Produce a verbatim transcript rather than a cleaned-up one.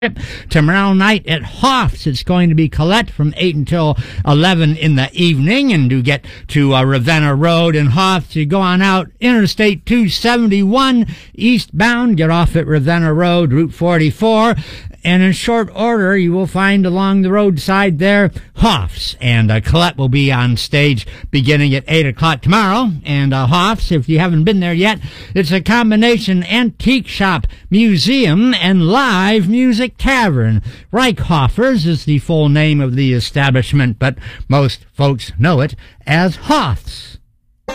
Tomorrow night at Hoff's, it's going to be Colette from eight until eleven in the evening. And to get to uh, Ravenna Road and Hoff's, you go on out Interstate two seventy-one eastbound, get off at Ravenna Road, Route forty-four. And in short order, you will find along the roadside there Hoff's. And uh, Colette will be on stage beginning at eight o'clock tomorrow. And uh, Hoff's, if you haven't been there yet, it's a combination antique shop, museum, and live music tavern. Reichhoffers is the full name of the establishment, but most folks know it as Hoff's.